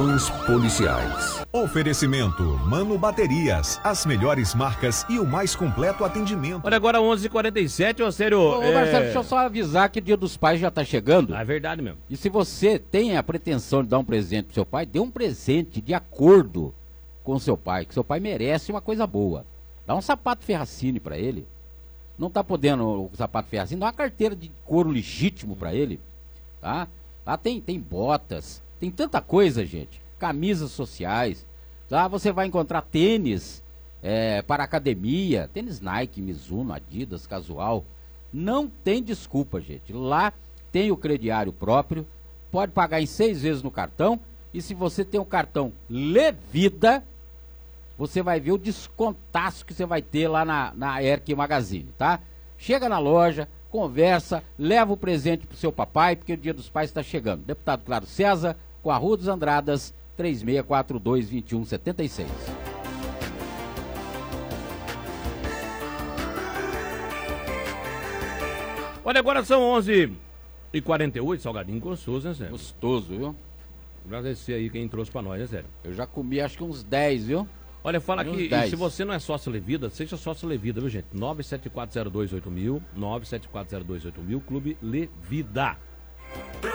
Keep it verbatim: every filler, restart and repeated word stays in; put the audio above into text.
Os policiais. Oferecimento Mano Baterias, as melhores marcas e o mais completo atendimento. Olha, agora onze e quarenta e sete, ô sério. Ô, é... Marcelo, deixa eu só avisar que o Dia dos Pais já tá chegando. Ah, é verdade mesmo. E se você tem a pretensão de dar um presente pro seu pai, dê um presente de acordo com o seu pai, que seu pai merece uma coisa boa. Dá um sapato Ferracini pra ele. Não tá podendo o sapato Ferracini, dá uma carteira de couro legítimo pra ele, tá? Lá tem, tem botas, tem tanta coisa, gente. Camisas sociais. Lá você vai encontrar tênis é, para academia, tênis Nike, Mizuno, Adidas, casual. Não tem desculpa, gente. Lá tem o crediário próprio, pode pagar em seis vezes no cartão. E se você tem um cartão Levida, você vai ver o descontaço que você vai ter lá na, na Erque Magazine, tá? Chega na loja, conversa, leva o presente pro seu papai, porque o Dia dos Pais está chegando. Deputado Claro César, com a Rua dos Andradas, três seis quatro dois, dois um sete seis. Olha, agora são onze e quarenta e oito, salgadinho gostoso, né, Sérgio? Gostoso, viu? Agradecer aí quem trouxe pra nós, né, Sérgio? Eu já comi acho que uns dez, viu? Olha, fala Uns aqui, dez. e se você não é sócio Levida, seja sócio Levida, viu, gente? nove sete quatro zero dois oito mil, nove sete quatro zero dois oito mil, Clube Levida.